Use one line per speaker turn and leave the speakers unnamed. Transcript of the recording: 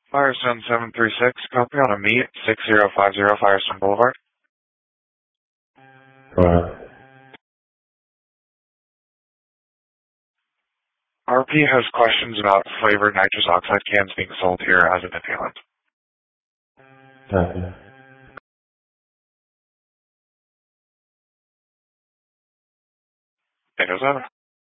Firestone 736, copy on a meet, 6050 Firestone Boulevard. RP has questions about flavored nitrous oxide cans being sold here as an inhalant.
Copy.
Data's over.